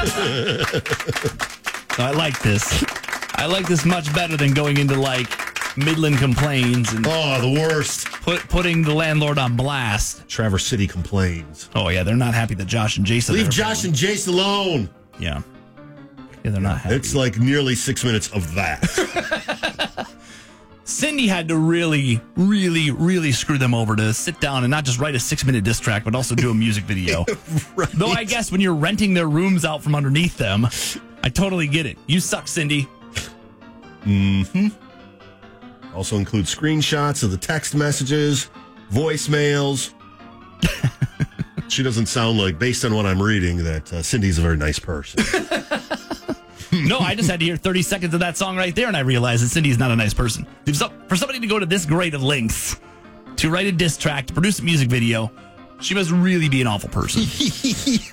So I like this. I like this much better than going into like Midland Complains and the worst. Putting the landlord on blast. Traverse City Complains. Oh yeah, they're not happy that Josh and Jason leave Josh and Jace alone. Yeah, they're not happy. It's like nearly 6 minutes of that. Cindy had to really, really, really screw them over to sit down and not just write a 6-minute diss track, but also do a music video. Right. Though I guess when you're renting their rooms out from underneath them, I totally get it. You suck, Cindy. Mm-hmm. Also include screenshots of the text messages, voicemails. She doesn't sound like, based on what I'm reading, that Cindy's a very nice person. No, I just had to hear 30 seconds of that song right there, and I realized that Cindy's not a nice person. For somebody to go to this great of lengths to write a diss track, to produce a music video, she must really be an awful person.